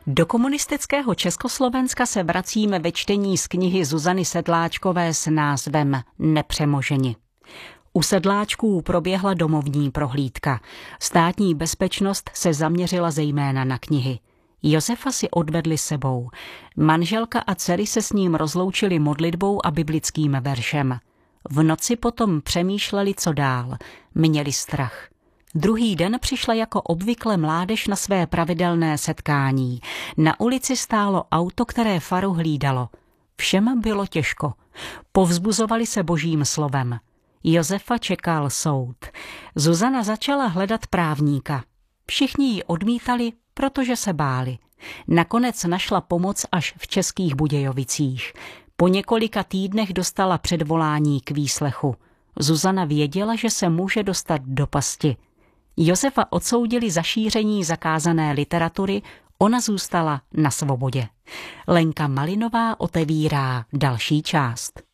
Do komunistického Československa se vracíme ve čtení z knihy Zuzany Sedláčkové s názvem Nepřemoženi. U Sedláčků proběhla domovní prohlídka. Státní bezpečnost se zaměřila zejména na knihy. Josefa si odvedli sebou. Manželka a dcery se s ním rozloučili modlitbou a biblickým veršem. V noci potom přemýšleli, co dál. Měli strach. Druhý den přišla jako obvykle mládež na své pravidelné setkání. Na ulici stálo auto, které faru hlídalo. Všem bylo těžko. Povzbuzovali se božím slovem. Josefa čekal soud. Zuzana začala hledat právníka. Všichni ji odmítali, protože se báli. Nakonec našla pomoc až v Českých Budějovicích. Po několika týdnech dostala předvolání k výslechu. Zuzana věděla, že se může dostat do pasti. Josefa odsoudili za šíření zakázané literatury, ona zůstala na svobodě. Lenka Malinová otevírá další část.